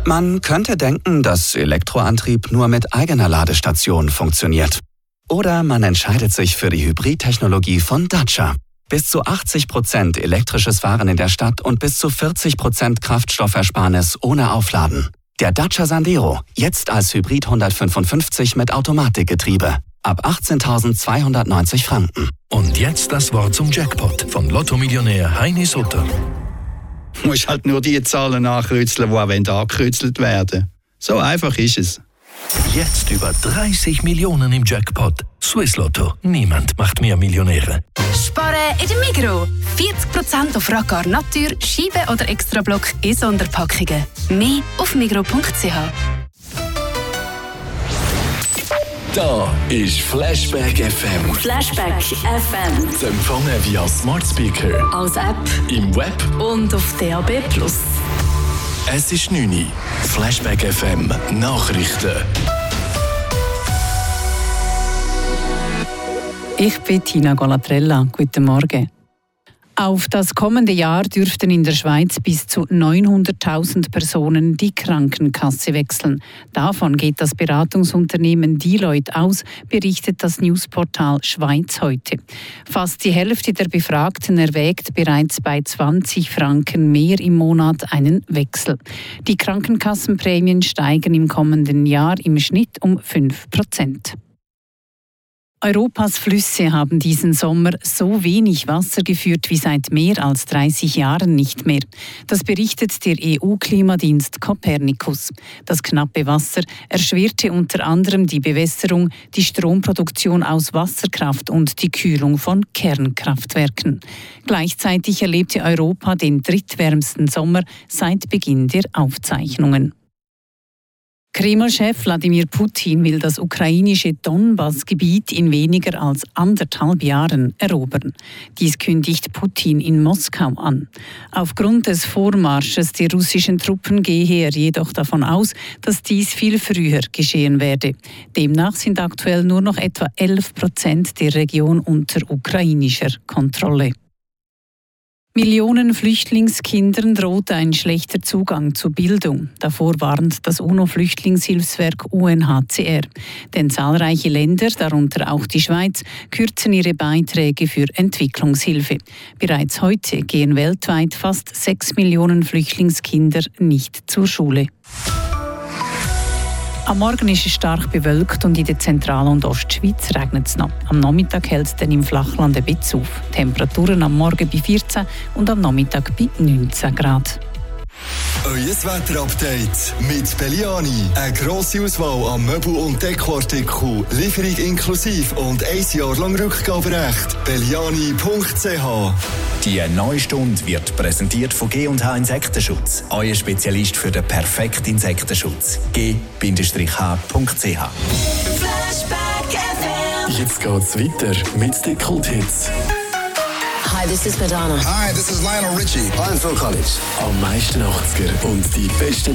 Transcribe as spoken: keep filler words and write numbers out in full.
Man könnte denken, dass Elektroantrieb nur mit eigener Ladestation funktioniert. Oder man entscheidet sich für die Hybridtechnologie von Dacia. Bis zu achtzig Prozent elektrisches Fahren in der Stadt und bis zu vierzig Prozent Kraftstoffersparnis ohne Aufladen. Der Dacia Sandero, jetzt als Hybrid hundertfünfundfünfzig mit Automatikgetriebe. Ab achtzehntausendzweihundertneunzig Franken. Und jetzt das Wort zum Jackpot von Lotto-Millionär Heini Sutter. Du musst halt nur die Zahlen nachkreuzeln, die auch angekreuzelt werden. So einfach ist es. Jetzt über dreißig Millionen im Jackpot. Swiss Lotto. Niemand macht mehr Millionäre. Sparen in der Migros. vierzig Prozent auf Raccar Natur, Scheibe oder Extrablock in Sonderpackungen. Mehr auf migros punkt c h. Da ist Flashback F M. Flashback F M. Zu empfangen via Smart Speaker, Als App im Web und auf D A B plus. Es ist neun Uhr. Flashback F M Nachrichten. Ich bin Tina Golatrella. Guten Morgen. Auf das kommende Jahr dürften in der Schweiz bis zu neunhunderttausend Personen die Krankenkasse wechseln. Davon geht das Beratungsunternehmen Deloitte aus, berichtet das Newsportal Schweiz heute. Fast die Hälfte der Befragten erwägt bereits bei zwanzig Franken mehr im Monat einen Wechsel. Die Krankenkassenprämien steigen im kommenden Jahr im Schnitt um fünf Prozent. Europas Flüsse haben diesen Sommer so wenig Wasser geführt wie seit mehr als dreißig Jahren nicht mehr. Das berichtet der E U-Klimadienst Copernicus. Das knappe Wasser erschwerte unter anderem die Bewässerung, die Stromproduktion aus Wasserkraft und die Kühlung von Kernkraftwerken. Gleichzeitig erlebte Europa den drittwärmsten Sommer seit Beginn der Aufzeichnungen. Kreml-Chef Wladimir Putin will das ukrainische Donbass-Gebiet in weniger als anderthalb Jahren erobern. Dies kündigt Putin in Moskau an. Aufgrund des Vormarsches der russischen Truppen gehe er jedoch davon aus, dass dies viel früher geschehen werde. Demnach sind aktuell nur noch etwa elf Prozent der Region unter ukrainischer Kontrolle. Millionen Flüchtlingskindern droht ein schlechter Zugang zu Bildung. Davor warnt das UNO-Flüchtlingshilfswerk U N H C R. Denn zahlreiche Länder, darunter auch die Schweiz, kürzen ihre Beiträge für Entwicklungshilfe. Bereits heute gehen weltweit fast sechs Millionen Flüchtlingskinder nicht zur Schule. Am Morgen ist es stark bewölkt und in der Zentral- und Ostschweiz regnet es noch. Am Nachmittag hält es dann im Flachland ein bisschen auf. Temperaturen am Morgen bei vierzehn und am Nachmittag bei neunzehn Grad. Euer Wetterupdate mit Belliani. Eine grosse Auswahl an Möbel- und Dekoartikeln, Lieferung inklusive und ein Jahr lang Rückgaberecht. Belliani punkt c h. Die neue Stunde wird präsentiert von G und H Insektenschutz. Euer Spezialist für den perfekten Insektenschutz. G H punkt c h. Flashback F M. Jetzt geht's weiter mit den Kult-Hits. Hi, this is Madonna. Hi, this is Lionel Richie. I'm Phil Collins. Am meisten achtziger und die besten